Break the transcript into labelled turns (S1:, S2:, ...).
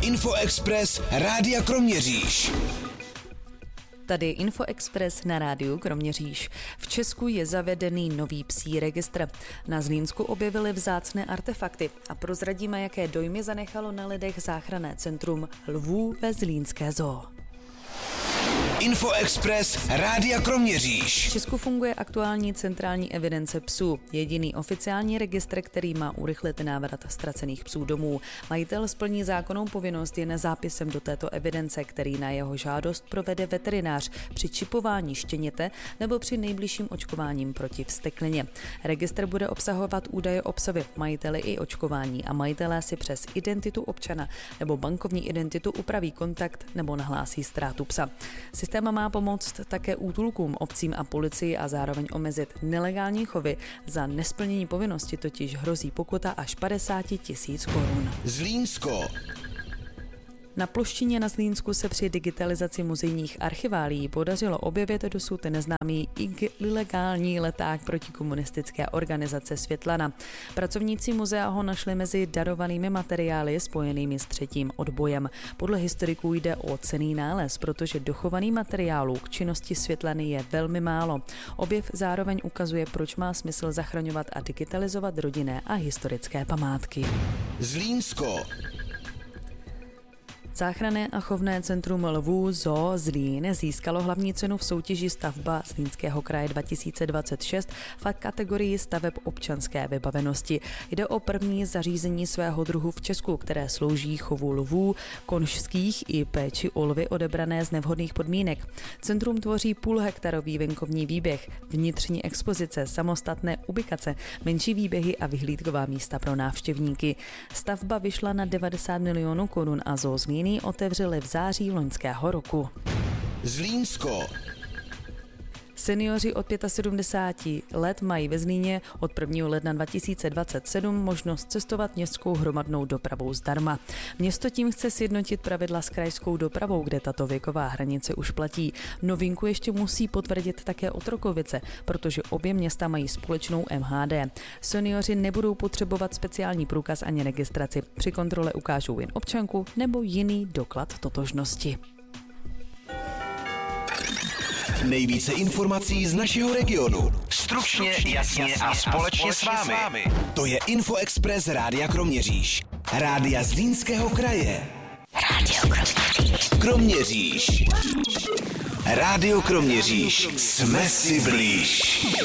S1: Infoexpress Rádia Kroměříž.
S2: Tady Infoexpress na rádiu Kroměříž. V Česku je zavedený nový psí registr. Na Zlínsku objevili vzácné artefakty a prozradíme, jaké dojmy zanechalo na lidech záchranné centrum lvů ve zlínské zoo.
S1: Infoexpress Rádia Kroměříž.
S2: V Česku funguje aktuální centrální evidence psů, jediný oficiální registr, který má urychlit návrat ztracených psů domů. Majitel splní zákonnou povinnost jen zápisem do této evidence, který na jeho žádost provede veterinář při čipování štěněte nebo při nejbližším očkováním proti vzteklině. Registr bude obsahovat údaje o psovi, majiteli i očkování a majitelé si přes identitu občana nebo bankovní identitu upraví kontakt nebo nahlásí ztrátu psa. Systém má pomoct také útulkům, obcím a policii a zároveň omezit nelegální chovy. Za nesplnění povinnosti totiž hrozí pokuta až 50 000 korun.
S1: Zlínsko.
S2: Na Ploštině na Zlínsku se při digitalizaci muzejních archiválií podařilo objevit dosud neznámý ilegální leták protikomunistické organizace Světlana. Pracovníci muzea ho našli mezi darovanými materiály spojenými s třetím odbojem. Podle historiků jde o cenný nález, protože dochovaný materiálů k činnosti Světlany je velmi málo. Objev zároveň ukazuje, proč má smysl zachraňovat a digitalizovat rodinné a historické památky.
S1: Zlínsko.
S2: Záchranné a chovné centrum lvů Zoo Zlín získalo hlavní cenu v soutěži Stavba Zlínského kraje 2026 v kategorii staveb občanské vybavenosti. Jde o první zařízení svého druhu v Česku, které slouží chovu lvů, konžských i péči o lvy odebrané z nevhodných podmínek. Centrum tvoří půlhektarový venkovní výběh, vnitřní expozice, samostatné ubikace, menší výběhy a vyhlídková místa pro návštěvníky. Stavba vyšla na 90 milionů korun a Zoo Zlín otevřeli v září loňského roku.
S1: Zlínsko.
S2: Seniori od 75 let mají ve Zlíně od 1. ledna 2027 možnost cestovat městskou hromadnou dopravou zdarma. Město tím chce sjednotit pravidla s krajskou dopravou, kde tato věková hranice už platí. Novinku ještě musí potvrdit také Otrokovice, protože obě města mají společnou MHD. Seniori nebudou potřebovat speciální průkaz ani registraci. Při kontrole ukážou jen občanku nebo jiný doklad totožnosti.
S1: Nejvíce informací z našeho regionu. Stručně, jasně a společně s vámi. To je Infoexpress Rádia Kroměříž. Rádia Zlínského kraje.
S3: Rádio
S1: Kroměříž. Rádio Kroměříž. Jsme si blíž.